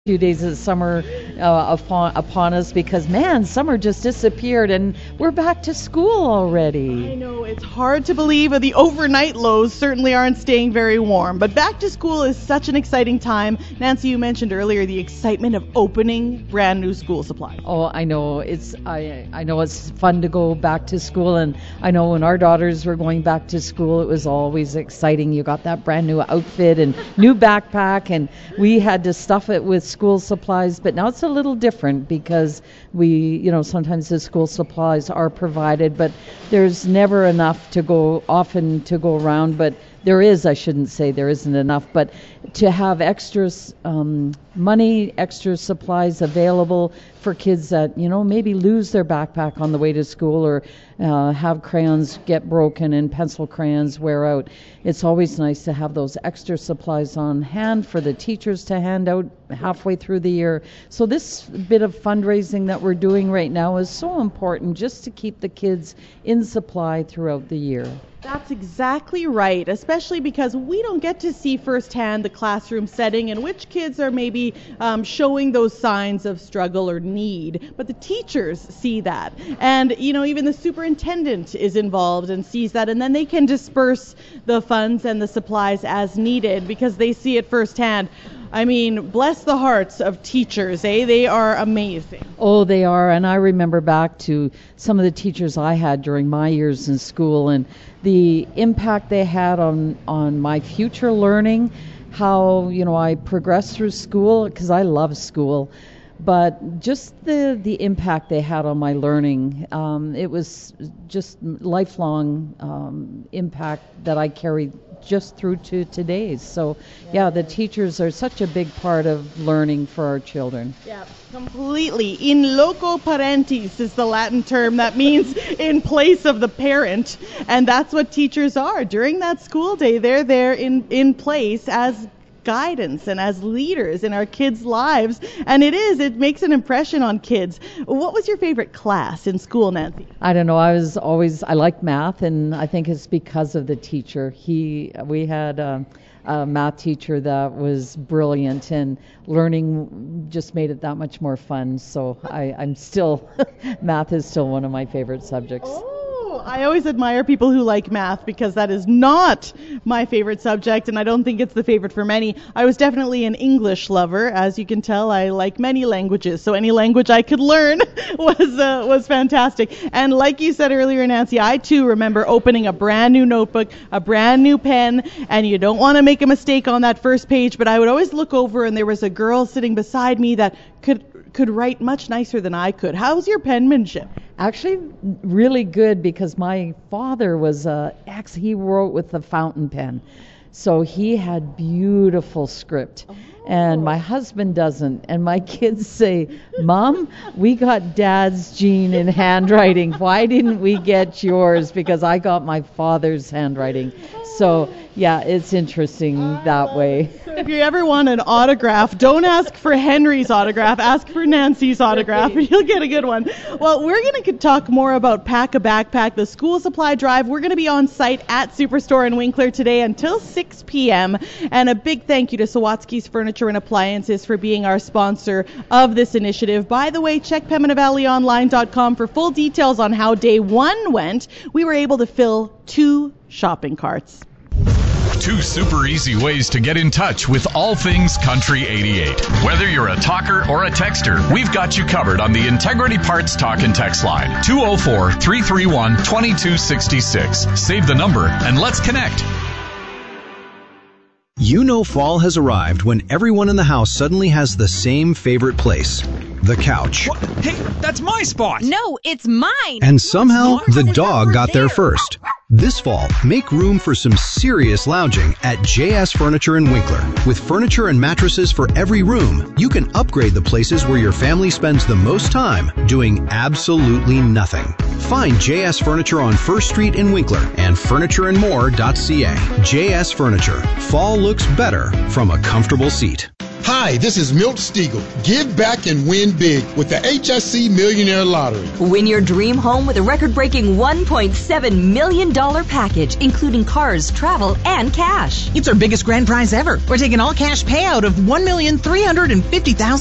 few days of summer upon us because, man, summer just disappeared and we're back to school already. I know, it's hard to believe the overnight lows certainly aren't staying very warm, but back to school is such an exciting time. Nancy, you mentioned earlier the excitement of opening brand new school supplies. Oh, I know. I know it's fun to go back to school, and I know when our daughters were going back to school, it was always exciting. You got that brand new outfit and new backpack, and we had to stuff it with school supplies, but now it's a little different because sometimes the school supplies are provided, but there's never enough to go around, but there is, I shouldn't say there isn't enough, but to have extra money, extra supplies available for kids that, maybe lose their backpack on the way to school or have crayons get broken and pencil crayons wear out. It's always nice to have those extra supplies on hand for the teachers to hand out halfway through the year. So this bit of fundraising that we're doing right now is so important just to keep the kids in supply throughout the year. That's exactly right, especially because we don't get to see firsthand the classroom setting and which kids are maybe showing those signs of struggle or need, but the teachers see that. And, even the superintendent is involved and sees that, and then they can disperse the funds and the supplies as needed because they see it firsthand. I mean, bless the hearts of teachers, eh? They are amazing. Oh, they are. And I remember back to some of the teachers I had during my years in school and the impact they had on my future learning, how, I progressed through school because I love school. But just the impact they had on my learning, it was just lifelong impact that I carried just through to today. So, the teachers are such a big part of learning for our children. Yeah, completely. In loco parentis is the Latin term that means in place of the parent. And that's what teachers are. During that school day, they're there in place as guidance and as leaders in our kids' lives, and it makes an impression on kids. What was your favorite class in school, Nancy? I don't know. I liked math, and I think it's because of the teacher. We had a math teacher that was brilliant, and learning just made it that much more fun. So I'm still math is still one of my favorite subjects. I always admire people who like math because that is not my favorite subject, and I don't think it's the favorite for many. I was definitely an English lover. As you can tell, I like many languages, so any language I could learn was fantastic. And like you said earlier, Nancy, I too remember opening a brand new notebook, a brand new pen, and you don't want to make a mistake on that first page, but I would always look over and there was a girl sitting beside me that could write much nicer than I could. How's your penmanship? Actually, really good because my father was he wrote with the fountain pen. So he had beautiful script. And my husband doesn't. And my kids say, Mom, we got Dad's gene in handwriting. Why didn't we get yours? Because I got my father's handwriting. So, it's interesting that way. If you ever want an autograph, don't ask for Henry's autograph. Ask for Nancy's autograph, and you'll get a good one. Well, we're going to talk more about Pack a Backpack, the school supply drive. We're going to be on site at Superstore in Winkler today until 6 p.m. And a big thank you to Sawatsky's Furniture and Appliances for being our sponsor of this initiative. By the way, check PembinaValleyOnline.com for full details on how day one went. We were able to fill 2 shopping carts. 2 super easy ways to get in touch with all things Country 88. Whether you're a talker or a texter, we've got you covered on the Integrity Parts Talk and Text line, 204-331-2266. Save the number and let's connect. Fall has arrived when everyone in the house suddenly has the same favorite place, the couch. What? Hey, that's my spot! No, it's mine! And somehow, the dog got there first. This fall, make room for some serious lounging at JS Furniture in Winkler. With furniture and mattresses for every room, you can upgrade the places where your family spends the most time doing absolutely nothing. Find JS Furniture on First Street in Winkler and furnitureandmore.ca. JS Furniture. Fall looks better from a comfortable seat. Hi, this is Milt Stiegel. Give back and win big with the HSC Millionaire Lottery. Win your dream home with a record-breaking $1.7 million package, including cars, travel, and cash. It's our biggest grand prize ever. We're taking all cash payout of $1,350,000.